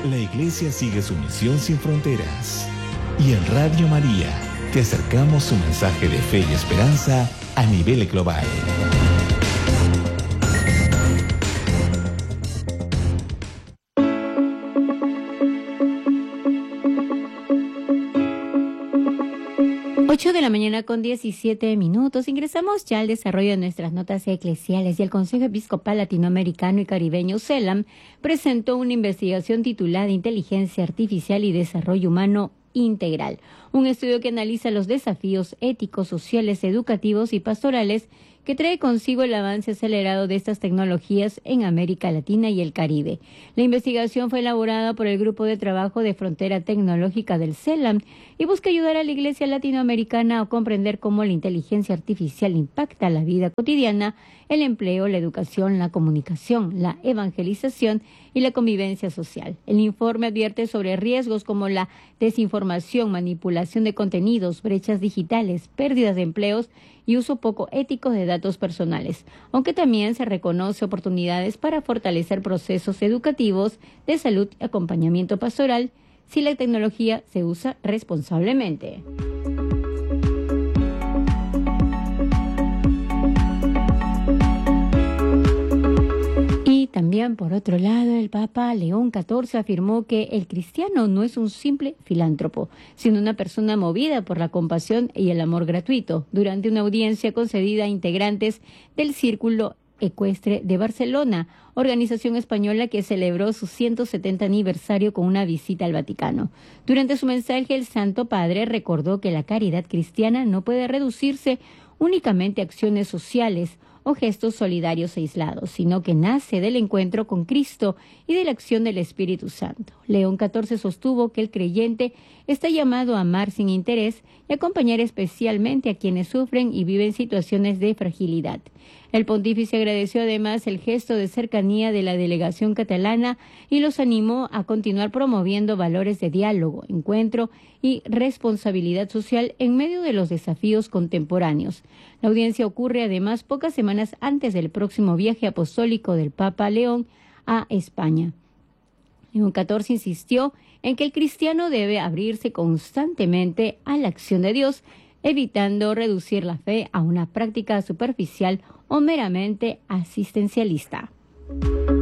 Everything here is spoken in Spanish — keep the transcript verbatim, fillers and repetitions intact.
La Iglesia sigue su misión sin fronteras. Y en Radio María te acercamos un mensaje de fe y esperanza a nivel global. ocho de la mañana con diecisiete minutos. Ingresamos ya al desarrollo de nuestras notas eclesiales y el Consejo Episcopal Latinoamericano y Caribeño, CELAM, presentó una investigación titulada Inteligencia Artificial y Desarrollo Humano Integral, un estudio que analiza los desafíos éticos, sociales, educativos y pastorales que trae consigo el avance acelerado de estas tecnologías en América Latina y el Caribe. La investigación fue elaborada por el Grupo de Trabajo de Frontera Tecnológica del CELAM y busca ayudar a la Iglesia latinoamericana a comprender cómo la inteligencia artificial impacta la vida cotidiana, el empleo, la educación, la comunicación, la evangelización y la convivencia social. El informe advierte sobre riesgos como la desinformación, manipulación de contenidos, brechas digitales, pérdidas de empleos y uso poco ético de datos personales, aunque también se reconoce oportunidades para fortalecer procesos educativos de salud y acompañamiento pastoral si la tecnología se usa responsablemente. Y también, por otro lado, el Papa León catorce afirmó que el cristiano no es un simple filántropo, sino una persona movida por la compasión y el amor gratuito, durante una audiencia concedida a integrantes del Círculo Ecuestre de Barcelona, organización española que celebró su ciento setenta aniversario con una visita al Vaticano. Durante su mensaje, el Santo Padre recordó que la caridad cristiana no puede reducirse únicamente a acciones sociales o gestos solidarios aislados, sino que nace del encuentro con Cristo y de la acción del Espíritu Santo. León catorce sostuvo que el creyente está llamado a amar sin interés y acompañar especialmente a quienes sufren y viven situaciones de fragilidad. El pontífice agradeció además el gesto de cercanía de la delegación catalana y los animó a continuar promoviendo valores de diálogo, encuentro y responsabilidad social en medio de los desafíos contemporáneos. La audiencia ocurre además pocas semanas antes del próximo viaje apostólico del Papa León a España. León catorce insistió en que el cristiano debe abrirse constantemente a la acción de Dios, evitando reducir la fe a una práctica superficial o meramente asistencialista.